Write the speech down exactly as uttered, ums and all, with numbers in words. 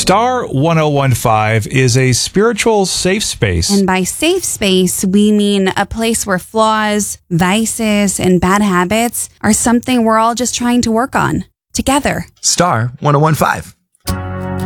Star ten fifteen is a spiritual safe space. And by safe space, we mean a place where flaws, vices, and bad habits are something we're all just trying to work on together. Star ten fifteen.